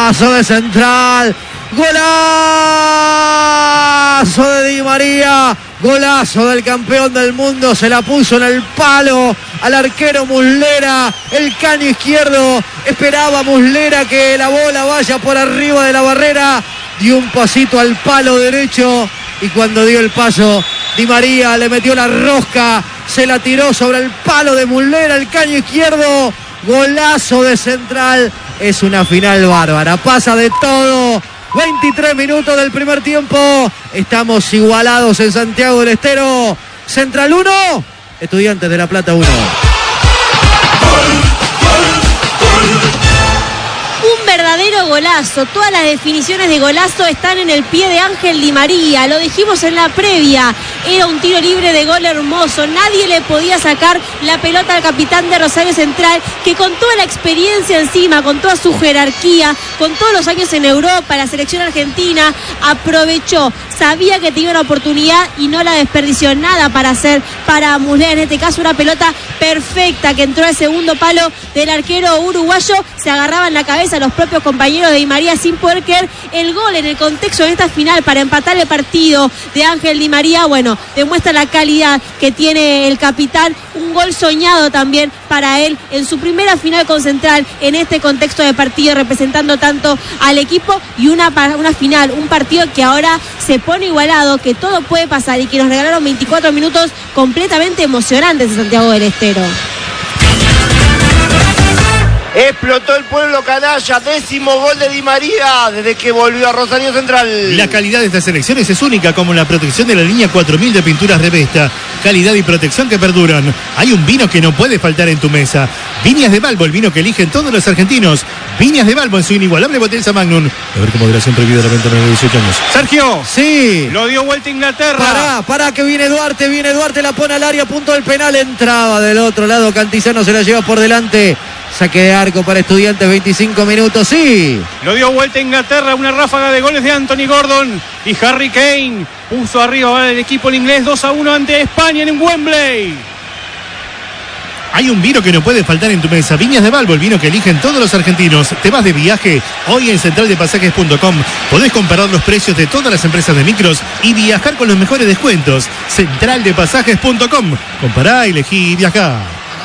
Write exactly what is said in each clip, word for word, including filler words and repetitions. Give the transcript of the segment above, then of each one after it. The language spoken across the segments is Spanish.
Golazo de Central. Golazo de Di María. Golazo del campeón del mundo. Se la puso en el palo al arquero Muslera. El caño izquierdo. Esperaba Muslera que la bola vaya por arriba de la barrera. Dio un pasito al palo derecho. Y cuando dio el paso, Di María le metió la rosca. Se la tiró sobre el palo de Muslera. El caño izquierdo. Golazo de Central. Es una final bárbara. Pasa de todo. veintitrés minutos del primer tiempo. Estamos igualados en Santiago del Estero. Central uno, Estudiantes de La Plata uno. Un verdadero golazo. Todas las definiciones de golazo están en el pie de Ángel Di María. Lo dijimos en la previa. Era un tiro libre de gol hermoso. Nadie le podía sacar la pelota al capitán de Rosario Central, que con toda la experiencia encima, con toda su jerarquía, con todos los años en Europa, la selección argentina, aprovechó. Sabía que tenía una oportunidad y no la desperdició. Nada para hacer para Muslera. En este caso, una pelota perfecta que entró al segundo palo del arquero uruguayo. Se agarraba en la cabeza a los propios compañeros de Di María sin poder creer el gol en el contexto de esta final para empatar el partido de Ángel Di María. Bueno, demuestra la calidad que tiene el capitán. Un gol soñado también para él en su primera final con Central en este contexto de partido, representando tanto al equipo y una, una final, un partido que ahora se pone igualado, que todo puede pasar y que nos regalaron veinticuatro minutos completamente emocionantes en Santiago del Estero. Explotó el pueblo canalla, décimo gol de Di María desde que volvió a Rosario Central. La calidad de estas elecciones es única, como la protección de la línea cuatro mil de pinturas Revesta. Calidad y protección que perduran. Hay un vino que no puede faltar en tu mesa. Viñas de Balbo, el vino que eligen todos los argentinos. Viñas de Balbo en su inigualable botella Magnum. A ver cómo moderación prohibida de la venta de dieciocho años. Sergio. Sí. Lo dio vuelta Inglaterra. Pará, pará que viene Duarte, viene Duarte, la pone al área, punto del penal. Entraba del otro lado, Cantizano se la lleva por delante. Saque de arco para Estudiantes, veinticinco minutos, sí. Lo dio vuelta Inglaterra, una ráfaga de goles de Anthony Gordon y Harry Kane. Puso arriba el equipo inglés dos a uno ante España en Wembley. Hay un vino que no puede faltar en tu mesa. Viñas de Balbo, el vino que eligen todos los argentinos. ¿Te vas de viaje? Hoy en central de pasajes punto com podés comparar los precios de todas las empresas de micros y viajar con los mejores descuentos. central de pasajes punto com. Compará, elegí y viajá.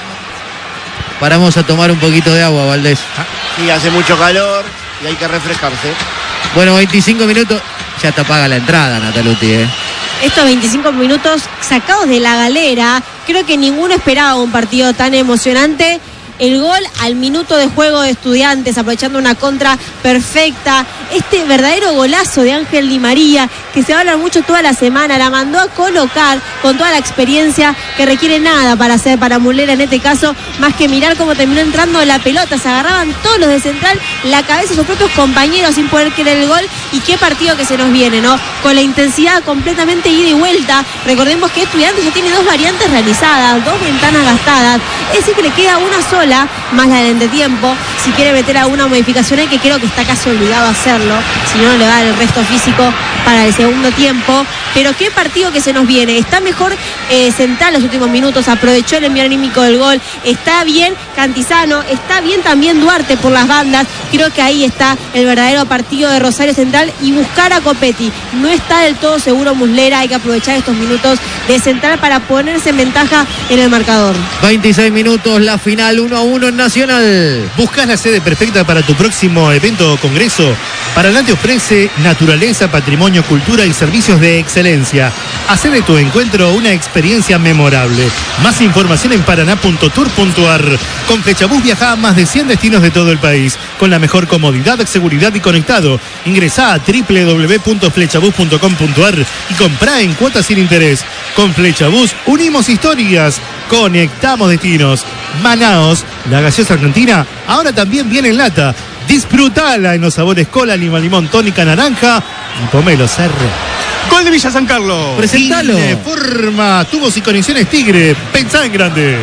Paramos a tomar un poquito de agua, Valdés. Sí, hace mucho calor y hay que refrescarse. Bueno, veinticinco minutos. Ya te apaga la entrada, Nataluti, ¿eh? Estos veinticinco minutos sacados de la galera, creo que ninguno esperaba un partido tan emocionante. El gol al minuto de juego de Estudiantes, aprovechando una contra perfecta. Este verdadero golazo de Ángel Di María, que se va a hablar mucho toda la semana, la mandó a colocar con toda la experiencia que requiere nada para hacer para Muslera en este caso, más que mirar cómo terminó entrando la pelota. Se agarraban todos los de Central la cabeza de sus propios compañeros sin poder creer el gol. Y qué partido que se nos viene, ¿no? Con la intensidad completamente ida y vuelta. Recordemos que Estudiantes ya tiene dos variantes realizadas, dos ventanas gastadas. Es decir, que le queda una sola, más la del entretiempo, si quiere meter alguna modificación ahí, que creo que está casi obligado a hacerlo, si no, no le va el resto físico para el segundo tiempo. Pero qué partido que se nos viene. Está mejor eh, Central los últimos minutos, aprovechó el envío anímico del gol, está bien Cantizano, está bien también Duarte por las bandas. Creo que ahí está el verdadero partido de Rosario Central y buscar a Copetti. No está del todo seguro Muslera, hay que aprovechar estos minutos de Central para ponerse en ventaja en el marcador. veintiséis minutos, la final uno a uno en Nacional. ¿Buscas la sede perfecta para tu próximo evento o congreso? Paraná te ofrece naturaleza, patrimonio, cultura y servicios de excelencia. Hacé de tu encuentro una experiencia memorable. Más información en paraná punto tour punto ar. Con Flechabús viaja a más de cien destinos de todo el país, con la mejor comodidad, seguridad y conectado. Ingresá a doble u doble u doble u punto flechabús punto com punto ar y comprá en cuotas sin interés. Con Flechabús unimos historias, conectamos destinos. Manaos, la gaseosa argentina, ahora también viene en lata. Disfrutala en los sabores cola, lima, limón, tónica, naranja y pomelo cerro. Gol de Villa San Carlos. Presentalo. Forma, tubos y conexiones Tigre. Pensá en grande.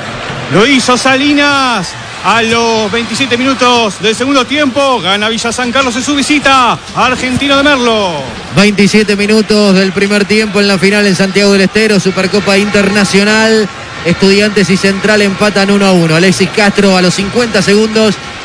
Lo hizo Salinas a los veintisiete minutos del segundo tiempo. Gana Villa San Carlos en su visita a Argentino de Merlo. veintisiete minutos del primer tiempo en la final en Santiago del Estero, Supercopa Internacional. Estudiantes y Central empatan uno a uno. Alexis Castro a los cincuenta segundos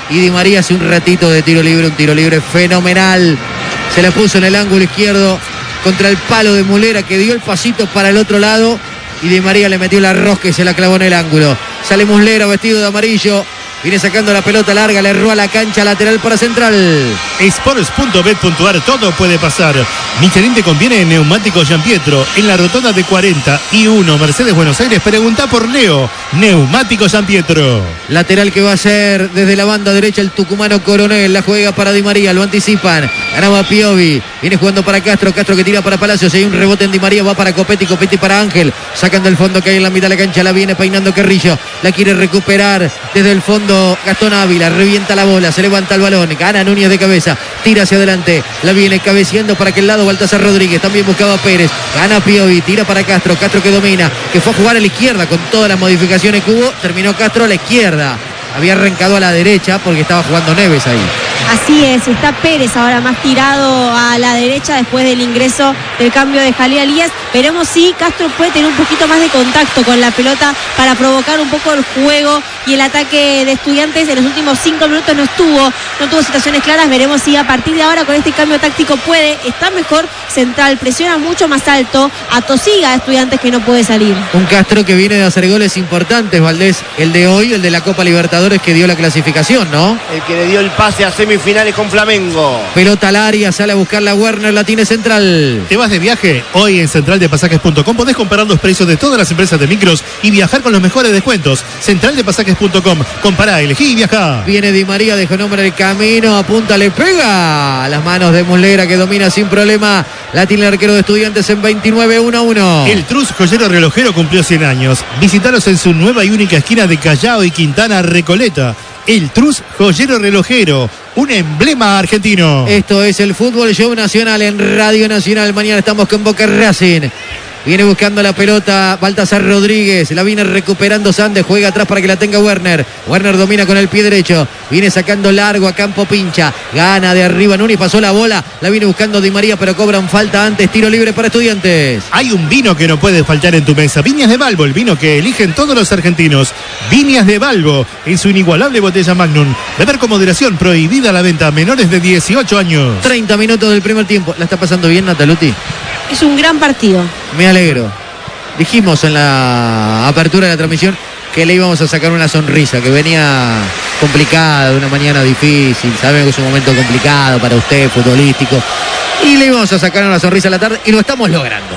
Y Di María hace un ratito de tiro libre, un tiro libre fenomenal. Se la puso en el ángulo izquierdo contra el palo de Muslera, que dio el pasito para el otro lado. Y Di María le metió la rosca y se la clavó en el ángulo. Sale Muslera vestido de amarillo. Viene sacando la pelota larga, le erró a la cancha, lateral para Central. Sports punto bet punto a r, todo puede pasar. Michelin te conviene en neumáticos Giampietro. En la rotonda de cuarenta y uno Mercedes Buenos Aires, pregunta por Leo. Neumáticos Giampietro. Lateral que va a ser desde la banda derecha el tucumano Coronel. La juega para Di María, lo anticipan. Ganaba Piovi. Viene jugando para Castro. Castro que tira para Palacios. Hay un rebote en Di María, va para Copetti. Copetti para Ángel. Sacando el fondo que hay en la mitad de la cancha. La viene peinando Carrillo. La quiere recuperar desde el fondo Gastón Ávila. Revienta la bola. Se levanta el balón. Gana Núñez de cabeza. Tira hacia adelante. La viene cabeceando para aquel lado Baltasar Rodríguez. También buscaba Pérez. Gana Piovi. Tira para Castro. Castro que domina. Que fue a jugar a la izquierda con todas las modificaciones que hubo. Terminó Castro a la izquierda. Había arrancado a la derecha porque estaba jugando Neves ahí. Así es, está Pérez ahora más tirado a la derecha después del ingreso del cambio de Jalí Alías. Veremos si Castro puede tener un poquito más de contacto con la pelota para provocar un poco el juego y el ataque de Estudiantes. En los últimos cinco minutos no estuvo, no tuvo situaciones claras. Veremos si a partir de ahora con este cambio táctico puede. Está mejor Central, presiona mucho más alto, atosiga a Estudiantes que no puede salir. Un Castro que viene de hacer goles importantes, Valdés, el de hoy, el de la Copa Libertadores que dio la clasificación, ¿no? El que le dio el pase a semifinales con Flamengo. Pelota al área, sale a buscar la Werner, la tiene Central. ¿Te vas de viaje? Hoy en central de pasajes punto com podés comparar los precios de todas las empresas de micros y viajar con los mejores descuentos. central de pasajes punto com. Compará, elegí y viajá. Viene Di María, dejó nombre el camino, apunta, le pega a las manos de Muslera que domina sin problema. La tiene el arquero de Estudiantes en veintinueve, uno a uno. El Trus Joyero Relojero cumplió cien años. Visítalos en su nueva y única esquina de Callao y Quintana Recoleta. El Trus Joyero Relojero, un emblema argentino. Esto es el Fútbol Show Nacional en Radio Nacional. Mañana estamos con Boca Racing. Viene buscando la pelota Baltasar Rodríguez. La viene recuperando Sandes. Juega atrás para que la tenga Werner. Werner domina con el pie derecho. Viene sacando largo a campo pincha. Gana de arriba Núñez. Pasó la bola. La viene buscando Di María, pero cobran falta antes. Tiro libre para Estudiantes. Hay un vino que no puede faltar en tu mesa. Viñas de Balbo, el vino que eligen todos los argentinos. Viñas de Balbo, en su inigualable botella Magnum. Beber con moderación, prohibida la venta a menores de dieciocho años. treinta minutos del primer tiempo. ¿La está pasando bien, Nataluti? Es un gran partido. Me alegro. Dijimos en la apertura de la transmisión que le íbamos a sacar una sonrisa, que venía complicada, de una mañana difícil. Sabemos que es un momento complicado para usted, futbolístico. Y le íbamos a sacar una sonrisa a la tarde y lo estamos logrando.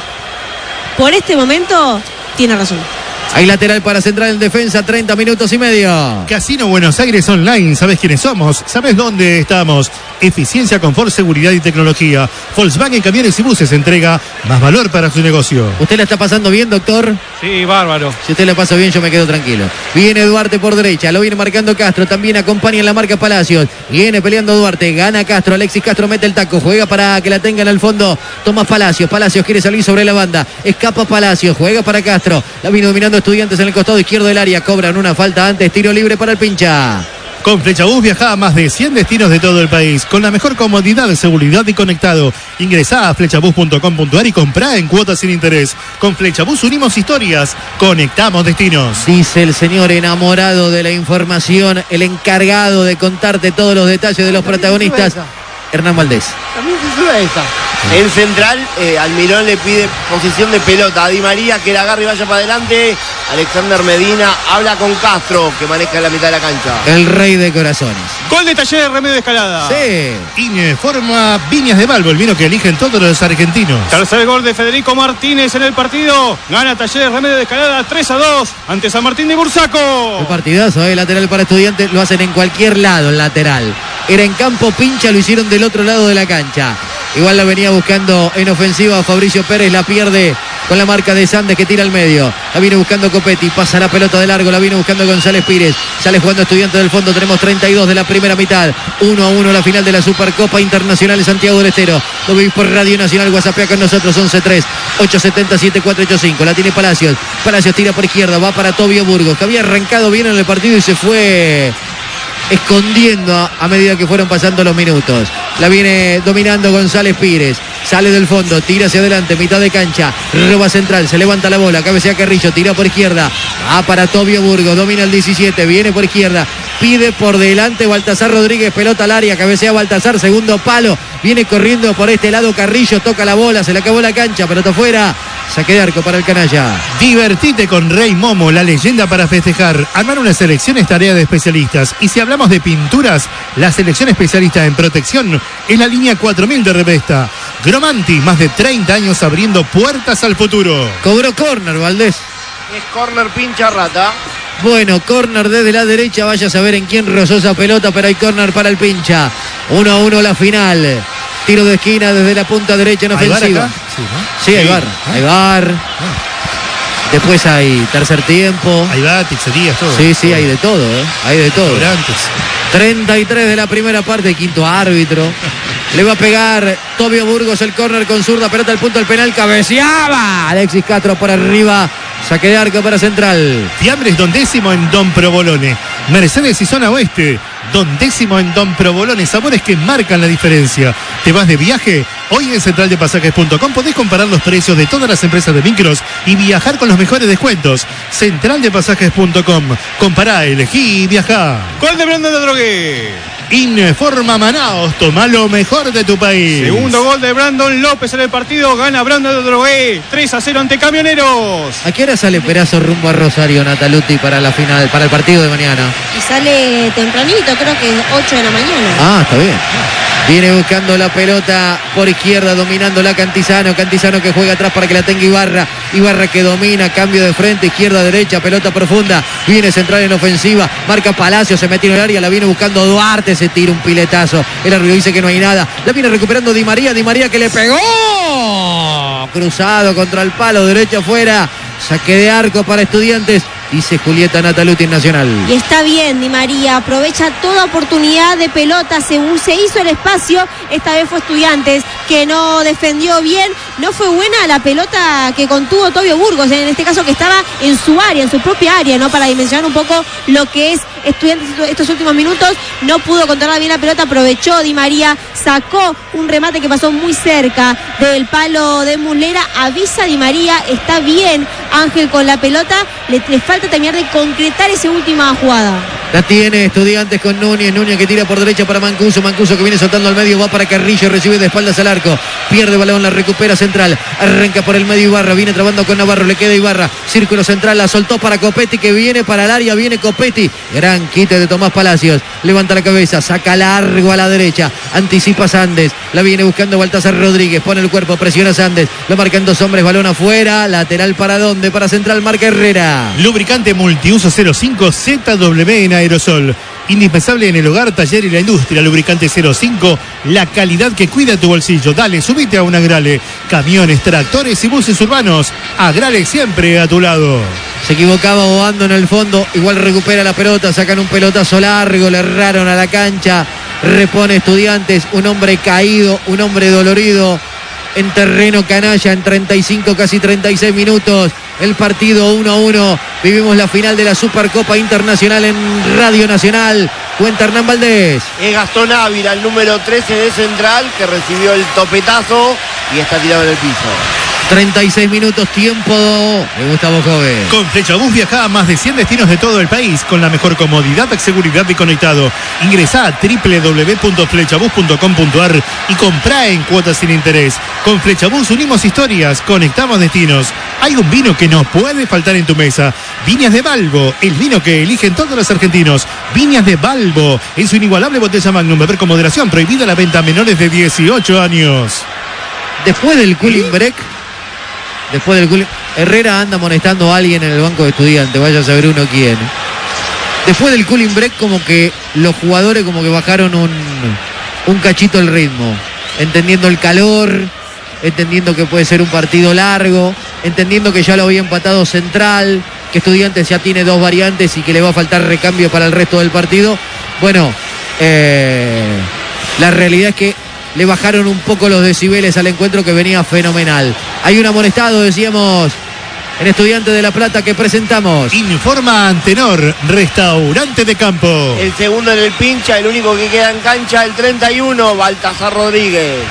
Por este momento, tiene razón. Hay lateral para Central en defensa, treinta minutos y medio. Casino Buenos Aires Online, ¿sabes quiénes somos? ¿Sabes dónde estamos? Eficiencia, confort, seguridad y tecnología. Volkswagen Camiones y Buses entrega más valor para su negocio. ¿Usted la está pasando bien, doctor? Sí, bárbaro. Si usted la pasa bien, yo me quedo tranquilo. Viene Duarte por derecha, lo viene marcando Castro, también acompaña en la marca Palacios. Viene peleando Duarte, gana Castro, Alexis Castro mete el taco, juega para que la tengan al fondo. Tomás Palacios, Palacios quiere salir sobre la banda, escapa Palacios, juega para Castro, la vino dominando Estudiantes en el costado izquierdo del área, cobran una falta antes, tiro libre para el pincha. Con Flechabús viaja a más de cien destinos de todo el país, con la mejor comodidad, seguridad y conectado. Ingresá a flechabús punto com punto a r y comprá en cuotas sin interés. Con Flechabús unimos historias, conectamos destinos. Dice el señor enamorado de la información, el encargado de contarte todos los detalles de los protagonistas, Hernán Valdés. También se sube esa. En Central, eh, Almirón le pide posición de pelota a Di María, que la agarre y vaya para adelante. Alexander Medina habla con Castro, que maneja la mitad de la cancha. El rey de corazones. Gol de Talleres Remedio de Escalada. Sí. INE forma Viñas de Balbo, el vino que eligen todos los argentinos. Tercer gol de Federico Martínez en el partido. Gana Talleres Remedio de Escalada tres a dos ante San Martín de Bursaco. Un partidazo, eh, lateral para Estudiantes, lo hacen en cualquier lado, el lateral. Era en campo pincha, lo hicieron del otro lado de la cancha. Igual la venía buscando en ofensiva Fabricio Pérez, la pierde con la marca de Sandes que tira al medio. La viene buscando Copetti, pasa la pelota de largo, la viene buscando González Pires. Sale jugando Estudiantes del fondo, tenemos treinta y dos de la primera mitad. uno a uno la final de la Supercopa Internacional de Santiago del Estero. Lo vivís por Radio Nacional, WhatsAppea con nosotros, once tres, ocho siete cero, siete cuatro ocho cinco. La tiene Palacios, Palacios tira por izquierda, va para Tobio Burgos, que había arrancado bien en el partido y se fue escondiendo a, a medida que fueron pasando los minutos. La viene dominando González Pires, sale del fondo, tira hacia adelante, mitad de cancha, roba Central, se levanta la bola, cabecea Carrillo, tira por izquierda, va para Tobio Burgos, domina el diecisiete, viene por izquierda, pide por delante Baltasar Rodríguez, pelota al área, cabecea Baltasar, segundo palo, viene corriendo por este lado Carrillo, toca la bola, se le acabó la cancha, pelota afuera, saque de arco para el canalla. Divertite con Rey Momo, la leyenda para festejar. Armar una selección es tarea de especialistas. Y si hablamos de pinturas, la selección especialista en protección es la línea cuatro mil de Revesta. Gromanti, más de treinta años abriendo puertas al futuro. Cobró córner, Valdés. Es córner pincha rata. Bueno, córner desde la derecha, vaya a saber en quién rozó esa pelota, pero hay córner para el pincha. uno a uno la final. Tiro de esquina desde la punta derecha en ofensiva. Sí, ¿no? Sí, hay bar, hay bar. Después hay tercer tiempo. Ahí va, pizzerías, todo. Sí, sí, hay de todo, ¿eh? Hay de todo. Restaurantes. treinta y tres de la primera parte, quinto árbitro. Le va a pegar Tobio Burgos el córner con zurda, pelota al punto del penal, cabeceaba Alexis Castro por arriba, saque de arco para Central. Fiambres Don Décimo en Don Provolone. Mercedes y Zona Oeste. Don Décimo en Don Provolone. Sabores que marcan la diferencia. ¿Te vas de viaje? Hoy en central de pasajes punto com podés comparar los precios de todas las empresas de micros y viajar con los mejores descuentos. central de pasajes punto com. Compará, elegí y viajá. Gol de Brandon de Drogué. Informa Manaos, toma lo mejor de tu país. Segundo gol de Brandon López en el partido. Gana Brandon de Drogué. tres a cero ante Camioneros. ¿A qué hora sale Perazo rumbo a Rosario, Nataluti, para la final, para el partido de mañana? Y sale tempranito, creo que ocho de la mañana. Ah, está bien. Viene buscando la pelota por izquierda, dominando la Cantizano. Cantizano que juega atrás para que la tenga Ibarra. Ibarra que domina, cambio de frente, izquierda, derecha, pelota profunda. Viene Central en ofensiva. Marca Palacio, se metió en el área, la viene buscando Duarte, se tira un piletazo. El árbitro dice que no hay nada. La viene recuperando Di María. Di María que le pegó. Cruzado contra el palo, derecha afuera. Saque de arco para Estudiantes. Dice Julieta Nataluti en Nacional. Y está bien, Di María, aprovecha toda oportunidad de pelota, se, se hizo el espacio, esta vez fue Estudiantes, que no defendió bien, no fue buena la pelota que contuvo Tobio Burgos, en este caso que estaba en su área, en su propia área, ¿no? Para dimensionar un poco lo que es Estudiantes estos últimos minutos, no pudo controlar bien la pelota, aprovechó Di María, sacó un remate que pasó muy cerca del palo de Muslera, avisa Di María, está bien Ángel con la pelota, le, le falta terminar de concretar esa última jugada. La tiene Estudiantes con Núñez, Núñez que tira por derecha para Mancuso, Mancuso que viene soltando al medio, va para Carrillo, recibe de espaldas al arco, pierde balón, la recupera Central, arranca por el medio Ibarra, viene trabando con Navarro, le queda Ibarra, círculo central, la soltó para Copetti que viene para el área, viene Copetti, gran quite de Tomás Palacios, levanta la cabeza, saca largo a la derecha, anticipa Sandes, la viene buscando Baltasar Rodríguez, pone el cuerpo, presiona Sandes, lo marcan dos hombres, balón afuera, lateral para dónde, para Central, marca Herrera. Lubricante multiuso cero cinco Z W en aerosol. Indispensable en el hogar, taller y la industria. Lubricante cero cinco, la calidad que cuida tu bolsillo. Dale, subite a un Agrale. Camiones, tractores y buses urbanos. Agrale siempre a tu lado. Se equivocaba Obando en el fondo, igual recupera la pelota, sacan un pelotazo largo, le erraron a la cancha, repone Estudiantes, un hombre caído, un hombre dolorido en terreno canalla en treinta y cinco, casi treinta y seis minutos. El partido uno a uno. Vivimos la final de la Supercopa Internacional en Radio Nacional. Cuenta Hernán Valdés. Es Gastón Ávila, el número trece de Central, que recibió el topetazo y está tirado en el piso. treinta y seis minutos, tiempo de Gustavo Jove. Con Flechabús viaja a más de cien destinos de todo el país con la mejor comodidad, seguridad y conectado. Ingresá a doble u doble u doble u punto flechabús punto com punto a r y comprá en cuotas sin interés. Con Flechabús unimos historias, conectamos destinos. Hay un vino que no puede faltar en tu mesa. Viñas de Balbo, el vino que eligen todos los argentinos. Viñas de Balbo, en su inigualable botella Magnum. Beber con moderación, prohibida la venta a menores de dieciocho años. Después del cooling break, después del cooling, Herrera anda amonestando a alguien en el banco de Estudiantes, vaya a saber uno quién. Después del cooling break, como que los jugadores como que bajaron un, un cachito el ritmo, entendiendo el calor, entendiendo que puede ser un partido largo, entendiendo que ya lo había empatado Central, que Estudiantes ya tiene dos variantes y que le va a faltar recambio para el resto del partido. Bueno, eh, la realidad es que le bajaron un poco los decibeles al encuentro que venía fenomenal. Hay un amonestado, decíamos, en Estudiantes de La Plata que presentamos. Informa Antenor, restaurante de campo. El segundo en el pincha, el único que queda en cancha, el treinta y uno, Baltasar Rodríguez.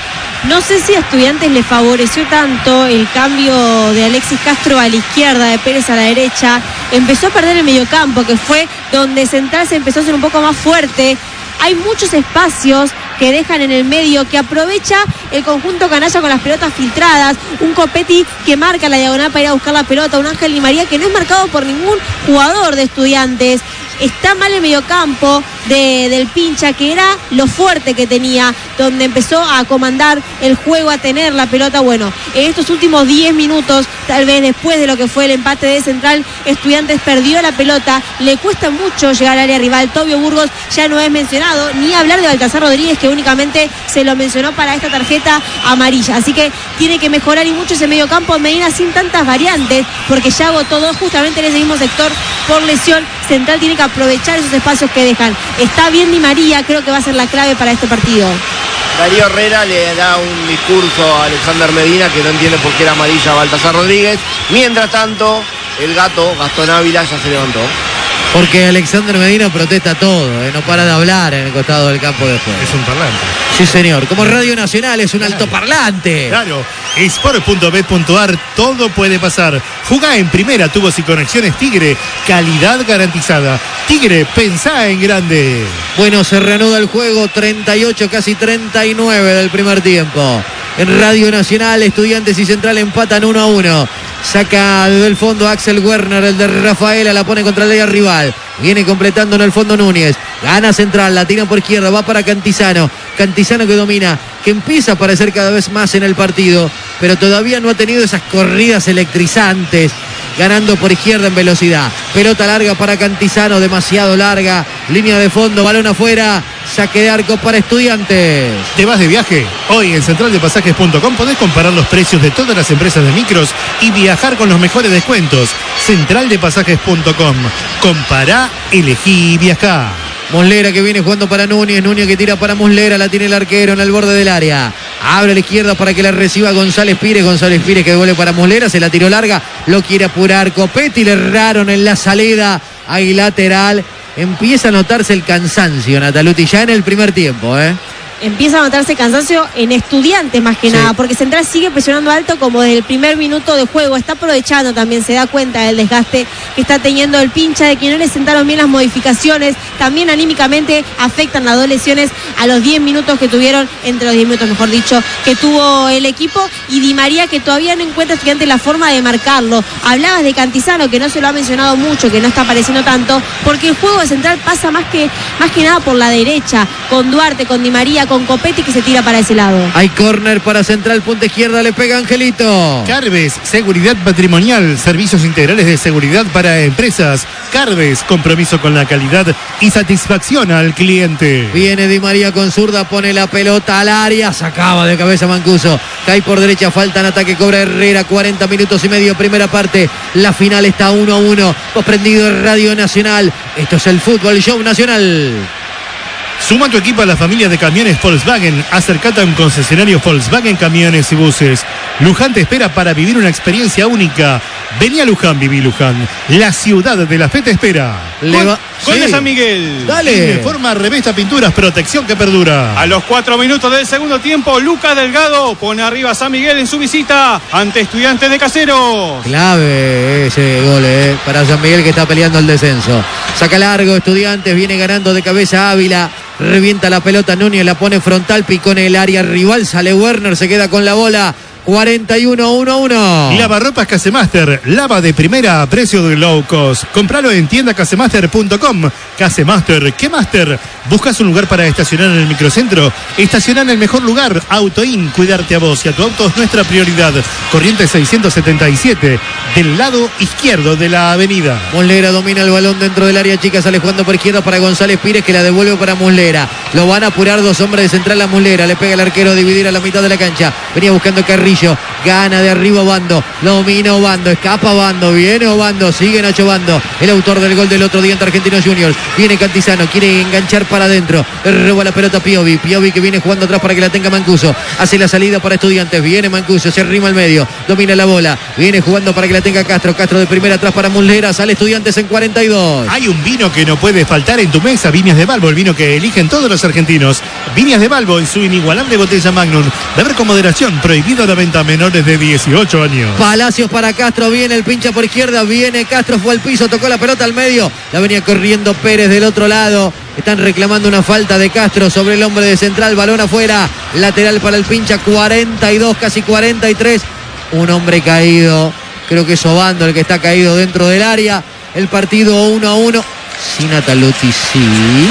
No sé si a Estudiantes le favoreció tanto el cambio de Alexis Castro a la izquierda, de Pérez a la derecha. Empezó a perder el mediocampo, que fue donde Central se empezó a hacer un poco más fuerte. Hay muchos espacios que dejan en el medio, que aprovecha el conjunto canalla con las pelotas filtradas. Un Copetti que marca la diagonal para ir a buscar la pelota. Un Ángel Di María que no es marcado por ningún jugador de Estudiantes. Está mal el mediocampo de, del Pincha, que era lo fuerte que tenía, donde empezó a comandar el juego, a tener la pelota. Bueno, en estos últimos diez minutos, tal vez después de lo que fue el empate de Central, Estudiantes perdió la pelota. Le cuesta mucho llegar al área rival. Tobio Burgos ya no es mencionado, ni hablar de Baltasar Rodríguez, que únicamente se lo mencionó para esta tarjeta amarilla. Así que tiene que mejorar y mucho ese mediocampo. Medina sin tantas variantes, porque ya agotó dos justamente en ese mismo sector por lesión. Central tiene que aprovechar esos espacios que dejan. Está bien Di María, creo que va a ser la clave para este partido. Darío Herrera le da un discurso a Alexander Medina, que no entiende por qué era amarilla a Baltasar Rodríguez. Mientras tanto, el gato, Gastón Ávila, ya se levantó. Porque Alexander Medina protesta todo, ¿eh? No para de hablar en el costado del campo de juego. Es un parlante. Sí, señor. Como Radio Nacional es un claro. altoparlante. Claro. Sport punto bet punto a r, todo puede pasar. Jugá en primera, tubos y conexiones Tigre. Calidad garantizada. Tigre, pensá en grande. Bueno, se reanuda el juego. treinta y ocho, casi treinta y nueve del primer tiempo. En Radio Nacional, Estudiantes y Central empatan uno a uno. Saca desde el fondo Axel Werner, el de Rafaela, la pone contra el área rival. Viene completando en el fondo Núñez. Gana Central, la tira por izquierda, va para Cantizano. Cantizano que domina, que empieza a aparecer cada vez más en el partido, pero todavía no ha tenido esas corridas electrizantes. Ganando por izquierda en velocidad. Pelota larga para Cantizano, demasiado larga. Línea de fondo, balón afuera. Saque de arco para Estudiantes. ¿Te vas de viaje? Hoy en central de pasajes punto com podés comparar los precios de todas las empresas de micros y viajar con los mejores descuentos. central de pasajes punto com. Compará, elegí y viajá. Muslera que viene jugando para Núñez. Núñez que tira para Muslera. La tiene el arquero en el borde del área. Abre a la izquierda para que la reciba González Pires. González Pires que devuelve para Muslera. Se la tiró larga. Lo quiere apurar Copetti. Le erraron en la salida. Ahí lateral. Empieza a notarse el cansancio, Nataluti, ya en el primer tiempo, ¿eh? Empieza a notarse cansancio en Estudiantes más que sí. nada, porque Central sigue presionando alto como desde el primer minuto de juego. Está aprovechando también, se da cuenta del desgaste que está teniendo el Pincha, de que no le sentaron bien las modificaciones. También anímicamente afectan las dos lesiones a los diez minutos que tuvieron, entre los diez minutos mejor dicho, que tuvo el equipo. Y Di María, que todavía no encuentra Estudiantes la forma de marcarlo. Hablabas de Cantizano, que no se lo ha mencionado mucho, que no está apareciendo tanto, porque el juego de Central pasa más que, más que nada por la derecha, con Duarte, con Di María, con Copetti, que se tira para ese lado. Hay córner para Central, punta izquierda, le pega Angelito. Carves, seguridad patrimonial, servicios integrales de seguridad para empresas. Carves, compromiso con la calidad y satisfacción al cliente. Viene Di María con zurda, pone la pelota al área, sacaba de cabeza Mancuso. Cae por derecha, falta en ataque, cobra Herrera, cuarenta minutos y medio, primera parte. La final está uno a uno. Vos prendido en Radio Nacional. Esto es el Fútbol Show Nacional. Suma tu equipo a la familia de camiones Volkswagen. Acercate a un concesionario Volkswagen Camiones y Buses. Luján te espera para vivir una experiencia única. Vení a Luján, viví Luján. La ciudad de la fe te espera. Le va... Gol sí. de San Miguel. Dale. Forma, revesta, pinturas, protección que perdura. A los cuatro minutos del segundo tiempo, Lucas Delgado pone arriba a San Miguel en su visita ante Estudiantes de Caseros. Clave ese gol eh, para San Miguel, que está peleando el descenso. Saca largo Estudiantes, viene ganando de cabeza Ávila. Revienta la pelota Núñez, la pone frontal, picó en el área rival, sale Werner, se queda con la bola. cuarenta y uno, uno a uno. Lavarropas Casemaster, lava de primera a precio de low cost. Compralo en tienda casemaster punto com. Casemaster, ¿qué master? ¿Buscas un lugar para estacionar en el microcentro? Estaciona en el mejor lugar, Autoin. Cuidarte a vos y a tu auto es nuestra prioridad. Corriente seiscientos setenta y siete, del lado izquierdo de la avenida. Muslera domina el balón dentro del área chica, sale jugando por izquierda para González Pires, que la devuelve para Muslera. Lo van a apurar dos hombres de Central a Muslera. Le pega el arquero a dividir a la mitad de la cancha. Venía buscando Carrillo. Carrillo, gana de arriba Obando, domina Obando, escapa Obando, viene Obando, sigue Nacho Obando, el autor del gol del otro día ante Argentinos Juniors. Viene Cantizano, quiere enganchar para adentro, roba la pelota Piovi, Piovi que viene jugando atrás para que la tenga Mancuso, hace la salida para Estudiantes, viene Mancuso, se arrima al medio, domina la bola, viene jugando para que la tenga Castro, Castro de primera atrás para Muslera, sale Estudiantes en cuarenta y dos. Hay un vino que no puede faltar en tu mesa, Viñas de Balbo, el vino que eligen todos los argentinos. Viñas de Balbo en su inigualable botella Magnum. Beber con moderación, prohibido la venta a menores de dieciocho años. Palacios para Castro, viene el pincha por izquierda, viene Castro, fue al piso, tocó la pelota al medio, la venía corriendo Pérez del otro lado. Están reclamando una falta de Castro sobre el hombre de Central, balón afuera, lateral para el pincha, cuarenta y dos, casi cuarenta y tres. Un hombre caído, creo que es Obando el que está caído dentro del área. El partido uno a uno. Sí, Nataluti, sí.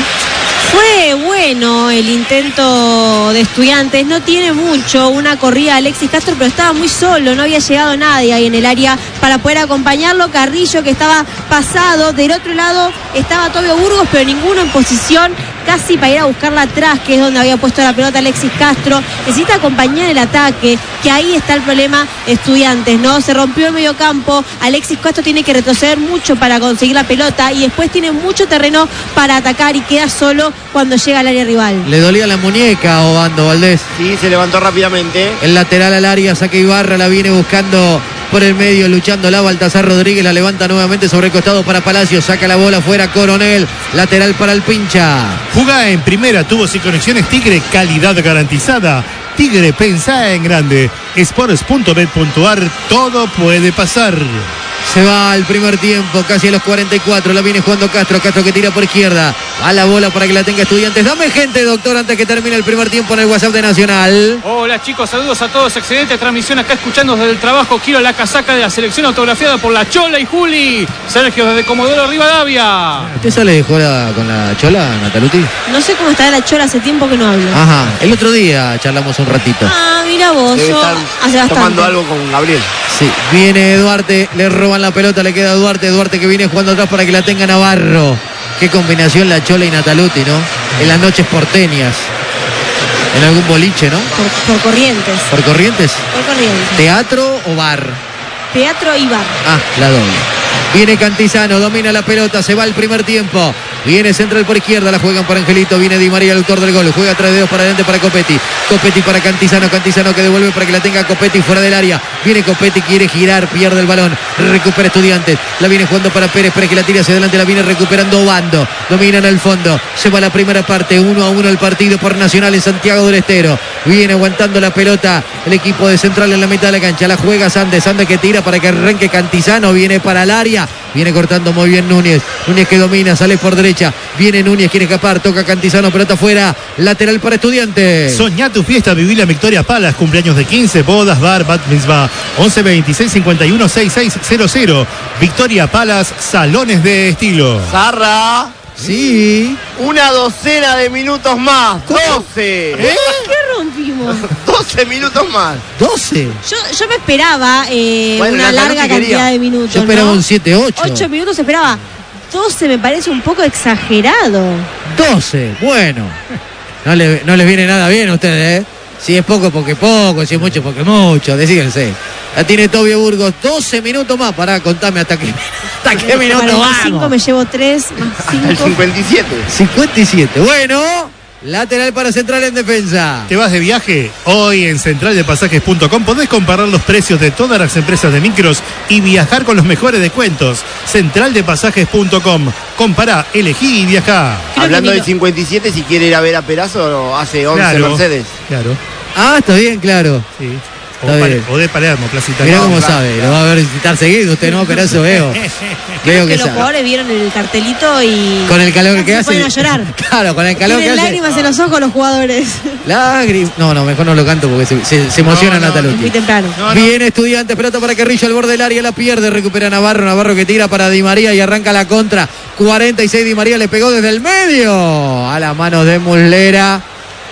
Fue bueno el intento de Estudiantes, no tiene mucho, una corrida de Alexis Castro, pero estaba muy solo, no había llegado nadie ahí en el área para poder acompañarlo. Carrillo que estaba pasado, del otro lado estaba Tobio Burgos, pero ninguno en posición casi para ir a buscarla atrás, que es donde había puesto la pelota Alexis Castro. Necesita acompañar el ataque, que ahí está el problema de Estudiantes, ¿no? Se rompió el mediocampo, Alexis Castro tiene que retroceder mucho para conseguir la pelota y después tiene mucho terreno para atacar y queda solo cuando llega al área rival. Le dolía la muñeca a Obando, Valdés. Sí, se levantó rápidamente. El lateral al área, saque Ibarra, la viene buscando por el medio, luchando la Baltasar Rodríguez, la levanta nuevamente sobre el costado para Palacio, saca la bola fuera Coronel, lateral para el pincha. Jugá en primera, tubos y conexiones Tigre, calidad garantizada. Tigre, pensá en grande. Sports punto bet punto ar, todo puede pasar. Se va al primer tiempo, casi a los cuarenta y cuatro, la viene jugando Castro, Castro que tira por izquierda, a la bola para que la tenga Estudiantes. Dame gente, doctor, antes que termine el primer tiempo en el WhatsApp de Nacional. Hola chicos, saludos a todos, excelente transmisión acá escuchando desde el trabajo. Quiero la casaca de la selección autografiada por la Chola y Juli. Sergio desde Comodoro Rivadavia. ¿Usted sale de joda con la Chola, Nataluti? No sé cómo está la Chola, hace tiempo que no hablo. Ajá, el otro día charlamos un ratito. Ah, mira vos, Debe yo estar hace bastante. tomando algo con Gabriel. Sí, viene Duarte, le roban la pelota, le queda Duarte, Duarte que viene jugando atrás para que la tenga Navarro. Qué combinación la Chola y Nataluti, ¿no? En las noches porteñas. En algún boliche, ¿no? Por, por Corrientes. ¿Por Corrientes? Por Corrientes. ¿Teatro o bar? Teatro y bar. Ah, la doble. Viene Cantizano, domina la pelota, se va el primer tiempo. Viene Central por izquierda, la juegan por Angelito. Viene Di María, el autor del gol. Juega tres dedos para adelante para Copetti. Copetti para Cantizano. Cantizano que devuelve para que la tenga Copetti fuera del área. Viene Copetti, quiere girar, pierde el balón. Recupera Estudiantes. La viene jugando para Pérez. Pérez que la tira hacia adelante, la viene recuperando Obando. Dominan al fondo. Se va la primera parte. Uno a uno el partido por Nacional en Santiago del Estero. Viene aguantando la pelota el equipo de Central en la mitad de la cancha. La juega Sande. Sande que tira para que arranque Cantizano. Viene para el área. Viene cortando muy bien Núñez. Núñez que domina, sale por derecha. Viene Núñez, quiere escapar, toca Cantizano, pelota afuera. Lateral para Estudiantes. Soñá tu fiesta, viví la Victoria Palace. Cumpleaños de quince, bodas, bar, bat mitzvah. once veintiséis cincuenta y uno sesenta y seis cero. Victoria Palace, salones de estilo. Zarra. Sí. Una docena de minutos más. doce. ¿Eh? ¿Qué rompimos? doce minutos más. doce. Yo, yo me esperaba eh, Bueno, una Nataluti larga quería. cantidad de minutos. Yo esperaba ¿no? un siete ocho. ocho minutos esperaba. doce me parece un poco exagerado. doce. Bueno. No, le, no les viene nada bien a ustedes, ¿eh? Si es poco, porque poco. Si es mucho, porque mucho. Decídense. La tiene Tobio Burgos. doce minutos más. Pará, contame hasta qué, hasta qué minuto cinco vamos. me llevo tres más El cinco. cincuenta y siete. cincuenta y siete. Bueno. Lateral para Central en defensa. ¿Te vas de viaje? Hoy en central de pasajes punto com podés comparar los precios de todas las empresas de micros y viajar con los mejores descuentos. central de pasajes punto com. Compará, elegí y viajá. Creo Hablando que del cincuenta y siete, si quiere ir a ver a Perazo, hace once Claro, Mercedes. claro. Ah, está bien, claro. Sí. O, Está Pale- bien. o de Palermo, Placita. Mirá No, cómo claro, sabe. claro. Lo va a ver visitar seguido usted, ¿no? Pero eso veo. Veo que que los sabe. jugadores vieron el cartelito y Con el calor casi que se hace. ponen a llorar. Claro, con el calor que Tienen hace. lágrimas en los ojos los jugadores. Lágrimas. No, no, mejor no lo canto porque se, se, se emociona No, no, Nataluti. Muy temprano. No, no. Viene Estudiantes, pelota para Carrillo al borde del área, la pierde, recupera Navarro, Navarro que tira para Di María y arranca la contra. cuarenta y seis Di María le pegó desde el medio a la mano de Muslera.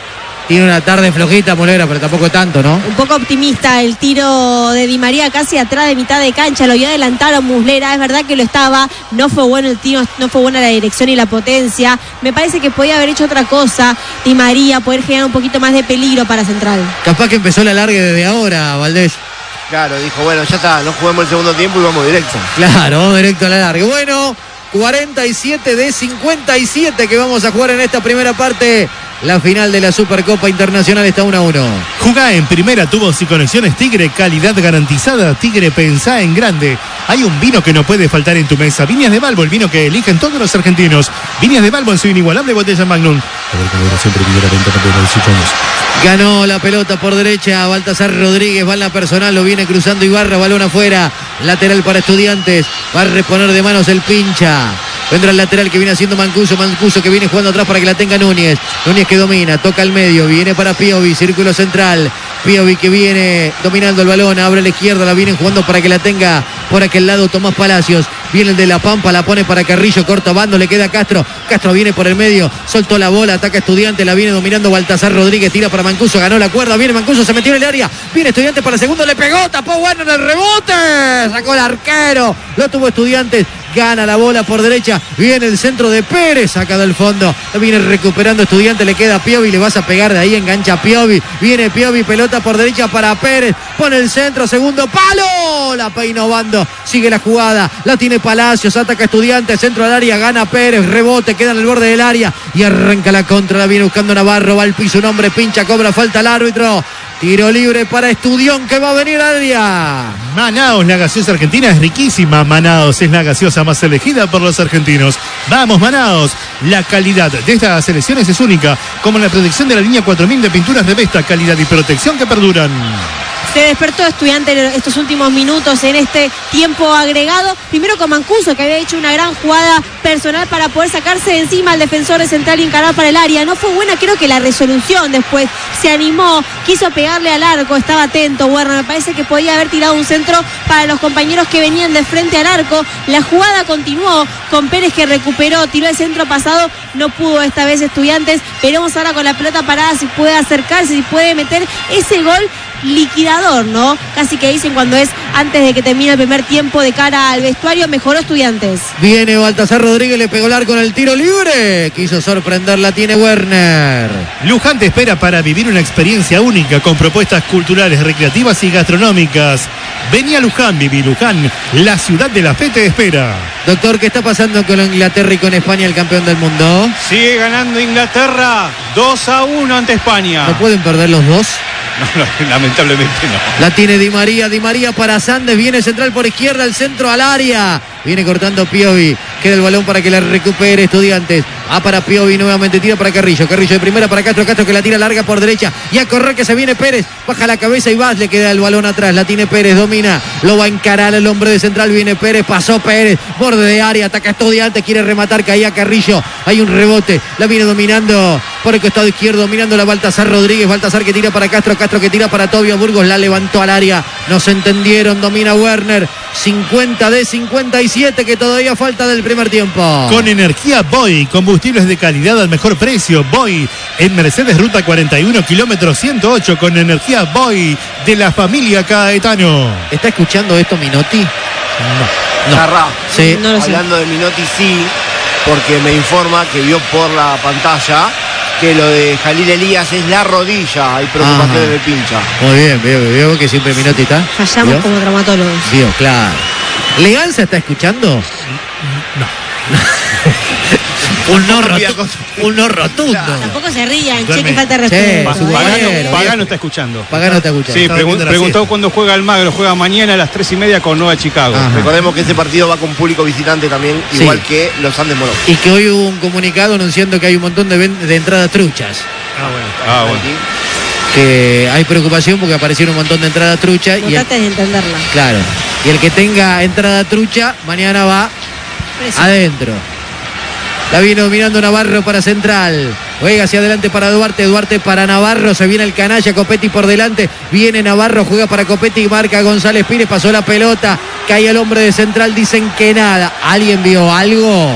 Tiene una tarde flojita Muslera, pero tampoco tanto, ¿no? Un poco optimista el tiro de Di María casi atrás de mitad de cancha, lo vio adelantar a Muslera, es verdad que lo estaba, no fue bueno el tiro, no fue buena la dirección y la potencia, me parece que podía haber hecho otra cosa Di María, poder generar un poquito más de peligro para Central. Capaz que empezó la largue desde ahora, Valdés. Claro, dijo, bueno, ya está, no juguemos el segundo tiempo y vamos directo. Claro, vamos directo a la larga. Bueno, cuarenta y siete de cincuenta y siete que vamos a jugar en esta primera parte. La final de la Supercopa Internacional está uno a uno. Jugá en Primera Tubos y Conexiones Tigre, calidad garantizada. Tigre, pensá en grande. Hay un vino que no puede faltar en tu mesa. Viñas de Balbo, el vino que eligen todos los argentinos. Viñas de Balbo en su inigualable botella Magnum. A ver, colaboración prohibida la venta de dieciocho años. Ganó la pelota por derecha Baltasar Rodríguez, va en la personal, lo viene cruzando Ibarra, balón afuera, lateral para Estudiantes, va a reponer de manos el pincha. Vendrá el lateral que viene haciendo Mancuso, Mancuso que viene jugando atrás para que la tenga Núñez. Núñez que domina, toca al medio, viene para Piovi, círculo central. Piovi que viene dominando el balón, abre a la izquierda, la vienen jugando para que la tenga por aquel lado Tomás Palacios. Viene el de La Pampa, la pone para Carrillo, corta bando, le queda Castro. Castro viene por el medio, soltó la bola, ataca Estudiante, la viene dominando Baltasar Rodríguez, tira para Mancuso, ganó la cuerda, viene Mancuso, se metió en el área, viene Estudiante para el segundo, le pegó, tapó bueno en el rebote, sacó el arquero, lo tuvo Estudiantes. Gana la bola por derecha, viene el centro de Pérez, saca del fondo, viene recuperando Estudiante, le queda Piovi, le vas a pegar de ahí, engancha Piovi, viene Piovi, pelota por derecha para Pérez, pone el centro, segundo palo, la peinó Bando, sigue la jugada, la tiene Palacios, ataca Estudiante, centro al área, gana Pérez, rebote, queda en el borde del área y arranca la contra, la viene buscando Navarro, va al piso, un hombre pincha, cobra falta al árbitro. Tiro libre para Estudión que va a venir al área. Manaos, la gaseosa argentina es riquísima. Manaos es la gaseosa más elegida por los argentinos. Vamos, Manaos. La calidad de estas selecciones es única, como la protección de la línea cuatro mil de pinturas de Vesta, calidad y protección que perduran. Se despertó Estudiante en estos últimos minutos en este tiempo agregado. Primero con Mancuso, que había hecho una gran jugada personal para poder sacarse de encima al defensor de Central y encarar para el área. No fue buena, creo que la resolución después. Se animó, quiso pegarle al arco, estaba atento. Bueno, me parece que podía haber tirado un centro para los compañeros que venían de frente al arco. La jugada continuó con Pérez que recuperó, tiró el centro pasado. No pudo esta vez Estudiantes. Veremos ahora con la pelota parada si puede acercarse, si puede meter ese gol liquidador, ¿no? Casi que dicen cuando es antes de que termine el primer tiempo de cara al vestuario. Mejoró Estudiantes. Viene Baltasar Rodríguez, le pegó el arco en el tiro libre. Quiso sorprender, la tiene Werner. Luján te espera para vivir una experiencia única con propuestas culturales, recreativas y gastronómicas. Vení a Luján, viví Luján, la ciudad de la fe te espera. Doctor, ¿qué está pasando con Inglaterra y con España, el campeón del mundo? Sigue ganando Inglaterra dos a uno ante España. ¿No pueden perder los dos? No, no, lamentablemente no. La tiene Di María, Di María para Sandes, viene central por izquierda, el centro al área. Viene cortando Piovi, queda el balón para que la recupere Estudiantes. Va para Piovi, nuevamente tira para Carrillo. Carrillo de primera para Castro, Castro que la tira larga por derecha. Y a correr que se viene Pérez, baja la cabeza y va, le queda el balón atrás. La tiene Pérez, domina, lo va a encarar el hombre de central. Viene Pérez, pasó Pérez, borde de área, ataca Estudiantes, quiere rematar, caía Carrillo. Hay un rebote, la viene dominando por el costado izquierdo, dominando la Baltasar Rodríguez. Baltasar que tira para Castro, Castro que tira para Tobio Burgos, la levantó al área. No se entendieron, domina Werner. cincuenta de cincuenta y siete que todavía falta del primer tiempo. Con energía Boy, combustibles de calidad al mejor precio. Boy, en Mercedes Ruta cuarenta y uno, kilómetro ciento ocho, con energía Boy de la familia Caetano. ¿Está escuchando esto Minotti? No. Zarra. Sí. No lo sé. Hablando de Minotti, sí, porque me informa que vio por la pantalla que lo de Jalil Elías es la rodilla. Hay preocupaciones de pincha. Muy bien, veo, veo que siempre Minotti está. Fallamos ¿Vio? como traumatólogos. Vio, claro. ¿Leganza está escuchando? No. un, no rotu- un no rotundo. Claro. Tampoco se rían, Duerme. che, que falta de Che, respeto. su ¿eh? Pagano, Bueno, Pagano bien. está escuchando. Pagano está escuchando. Sí, Estaba pregun- viendo la preguntó siesta. cuándo juega Almagro. Juega mañana a las tres y media con Nueva Chicago. Ajá. Recordemos que ese partido va con público visitante también, Sí. igual que los Andes Morón. Y que hoy hubo un comunicado anunciando que hay un montón de, ven- de entradas truchas. Ah, bueno. Ah, bueno. Que hay preocupación porque aparecieron un montón de entradas truchas. No Y el, trates de entenderla. claro. Y el que tenga entrada trucha, mañana va Preso. adentro. La viene dominando Navarro para Central. Juega hacia adelante para Duarte. Duarte para Navarro. Se viene el canalla. Copetti por delante. Viene Navarro. Juega para Copetti. Marca González Pires. Pasó la pelota. Cae el hombre de Central. Dicen que nada. ¿Alguien vio algo?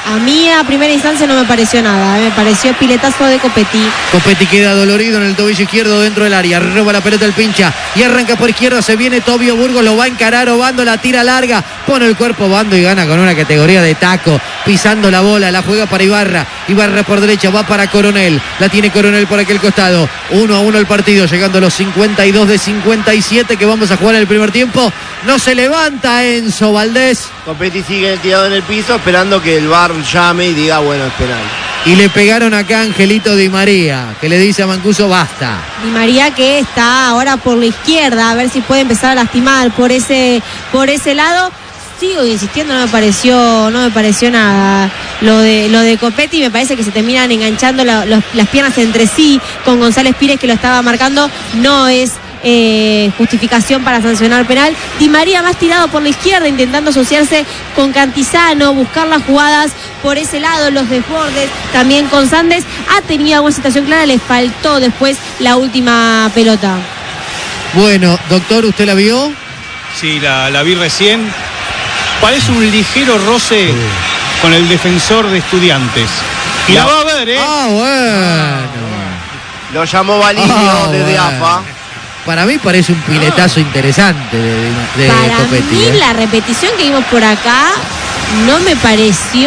A mí a primera instancia no me pareció nada, me pareció piletazo de Copetti. Copetti queda dolorido en el tobillo izquierdo dentro del área, roba la pelota el pincha y arranca por izquierda, se viene Tobio Burgos, lo va a encarar Obando, la tira larga, pone el cuerpo Obando y gana con una categoría de taco, pisando la bola, la juega para Ibarra, Ibarra por derecha, va para Coronel, la tiene Coronel por aquel costado, uno a uno el partido, llegando a los cincuenta y dos de cincuenta y siete que vamos a jugar en el primer tiempo, no se levanta Enzo Valdés. Copetti sigue tirado en el piso esperando que el V A R llame y diga, bueno, es penal. Y le pegaron acá a Angelito Di María, que le dice a Mancuso, basta. Di María que está ahora por la izquierda, a ver si puede empezar a lastimar por ese, por ese lado. Sigo insistiendo, no me pareció, no me pareció nada lo de, lo de Copetti, me parece que se terminan enganchando la, los, las piernas entre sí con González Pires, que lo estaba marcando, no es Eh, justificación para sancionar penal. Di María más tirado por la izquierda, intentando asociarse con Cantizano, buscar las jugadas por ese lado, los desbordes también con Sandes. Ha tenido alguna situación clara, le faltó después la última pelota. Bueno, doctor, ¿usted la vio? Sí, la, la vi recién. Parece un ligero roce sí. con el defensor de Estudiantes. Y la, la va a ver, ¿eh? Ah, bueno. Lo llamó Baligno ah, desde bueno. A F A. Para mí parece un piletazo ah. interesante de, de, de Para Copetti, mí ¿eh? La repetición que vimos por acá no me pareció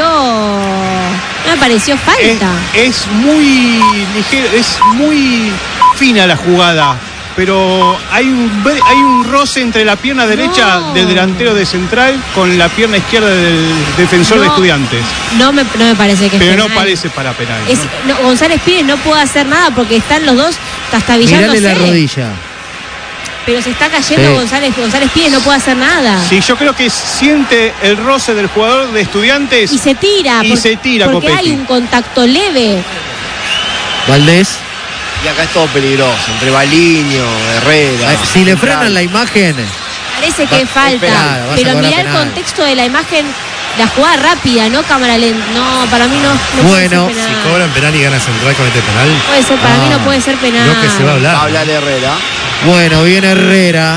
no me pareció falta. Es, es muy ligero, es muy fina la jugada, pero hay un hay un roce entre la pierna derecha no. del delantero de Central con la pierna izquierda del defensor no, de Estudiantes. No me, no me parece que es pero penal. no parece para penal. Es, ¿no? No, González Pires no puede hacer nada porque están los dos tastabillándose. Mirale la rodilla. Pero se está cayendo sí. González, González Pires no puede hacer nada. Sí, yo creo que siente el roce del jugador de Estudiantes. Y se tira. Y porque, se tira, porque Copetti. Hay un contacto leve. Valdés. Y acá es todo peligroso, entre Baliño, Herrera. Ay, si le frenan la imagen. Parece que es falta. Penal, pero mirá el contexto de la imagen, la jugada rápida, no cámara lenta. No, para mí no, no bueno, puede ser penal. Si cobran penal y gana Central con este penal. Puede ser, para ah, mí no puede ser penal. No que se va a hablar. Va a hablar Herrera. Bueno, viene Herrera.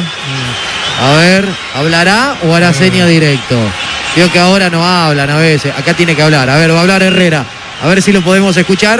A ver, ¿hablará o hará seña directo? Creo que ahora no hablan a veces. Acá tiene que hablar. A ver, va a hablar Herrera. A ver si lo podemos escuchar.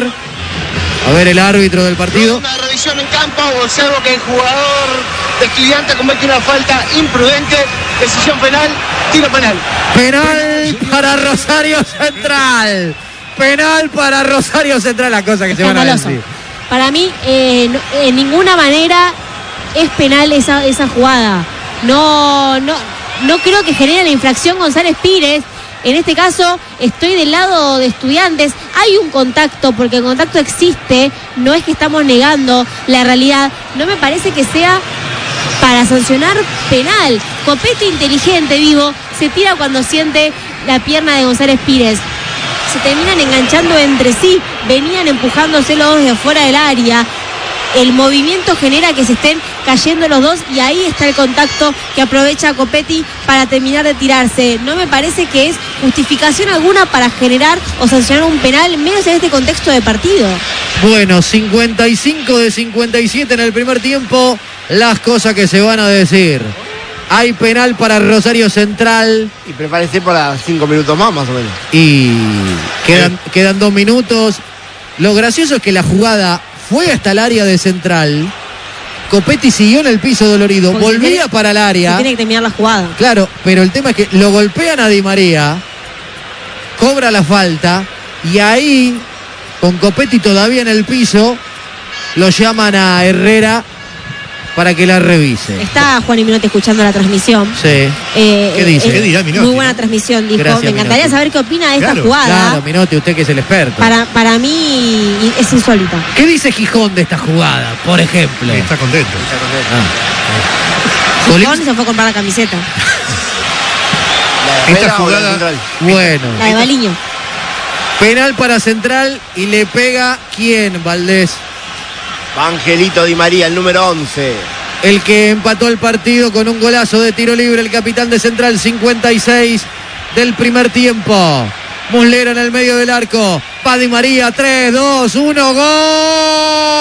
A ver el árbitro del partido. Una revisión en campo, observo que el jugador de Estudiantes comete una falta imprudente. Decisión penal, tiro penal. Penal para Rosario Central. Penal para Rosario Central. La cosa que se van a decir. Para mí, eh, no, en ninguna manera es penal esa, esa jugada. No, no, no creo que genere la infracción González Pires. En este caso, estoy del lado de Estudiantes. Hay un contacto, porque el contacto existe. No es que estamos negando la realidad. No me parece que sea para sancionar penal. Copetti inteligente, vivo, se tira cuando siente la pierna de González Pires. Se terminan enganchando entre sí, venían empujándose los dos de afuera del área. El movimiento genera que se estén cayendo los dos y ahí está el contacto que aprovecha Copetti para terminar de tirarse. No me parece que es justificación alguna para generar o sancionar un penal, menos en este contexto de partido. Bueno, cincuenta y cinco de cincuenta y siete en el primer tiempo. Las cosas que se van a decir. Hay penal para Rosario Central. Y prepárese para cinco minutos más, más o menos. Y quedan, eh. quedan dos minutos. Lo gracioso es que la jugada fue hasta el área de Central. Copetti siguió en el piso dolorido. Porque volvía tiene, para el área. Tiene que terminar la jugada. Claro, pero el tema es que lo golpean a Di María. Cobra la falta. Y ahí, con Copetti todavía en el piso, lo llaman a Herrera para que la revise. Está Juan y Minotti escuchando la transmisión. Sí. Eh, ¿Qué dice? Eh, ¿Qué dirá Minotti? Muy buena transmisión, dijo. Gracias, me encantaría Minotti. saber qué opina de claro, esta jugada. Claro, Minotti, usted que es el experto. Para, para mí es insólita. ¿Qué dice Gijón de esta jugada, por ejemplo? Está contento. Ah. Gijón se fue a comprar la camiseta. La esta jugada, bueno. La de Baliño. Penal para Central y le pega ¿quién, Valdés? Angelito Di María, el número once. El que empató el partido con un golazo de tiro libre, el capitán de Central, cincuenta y seis del primer tiempo. Muslera en el medio del arco. Va Di María, tres, dos, uno, ¡gol!